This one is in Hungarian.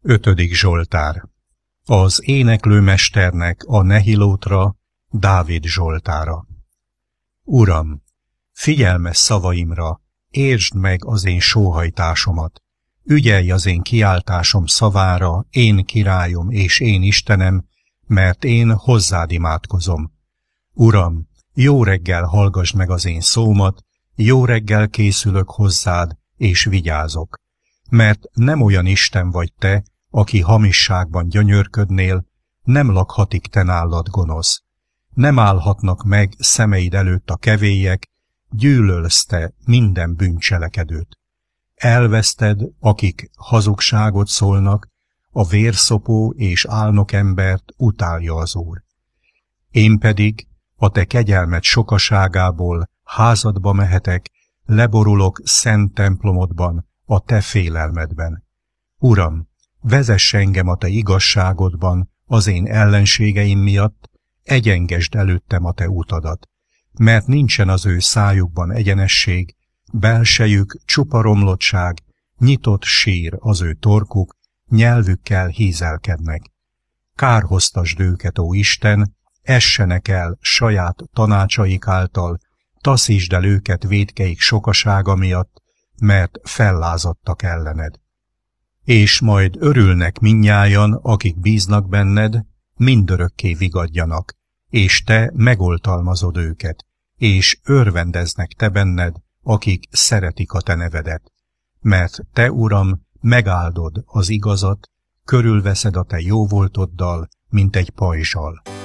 5. Zsoltár. Az éneklőmesternek a Nehilótra, Dávid zsoltára. Uram, figyelmes szavaimra, értsd meg az én sóhajtásomat, ügyelj az én kiáltásom szavára, én királyom és én Istenem, mert én hozzád imádkozom. Uram, jó reggel hallgass meg az én szómat, jó reggel készülök hozzád, és vigyázok. Mert nem olyan Isten vagy te, aki hamisságban gyönyörködnél, nem lakhatik te nálad gonosz. Nem állhatnak meg szemeid előtt a kevélyek, gyűlölsz te minden bűncselekedőt. Elveszted, akik hazugságot szólnak, a vérszopó és álnok embert utálja az Úr. Én pedig a te kegyelmed sokaságából házadba mehetek, leborulok szent templomodban, a te félelmedben. Uram, vezess engem a te igazságodban az én ellenségeim miatt, egyengesd előttem a te utadat, mert nincsen az ő szájukban egyenesség, belsejük csupa romlottság, nyitott sír az ő torkuk, nyelvükkel hízelkednek. Kárhoztasd őket, ó Isten, essenek el saját tanácsaik által, taszítsd el őket vétkeik sokasága miatt, mert fellázadtak ellened. És majd örülnek mindnyájan, akik bíznak benned, mindörökké vigadjanak, és te megoltalmazod őket, és örvendeznek te benned, akik szeretik a te nevedet. Mert te, Uram, megáldod az igazat, körülveszed a te jóvoltoddal, mint egy pajzsal.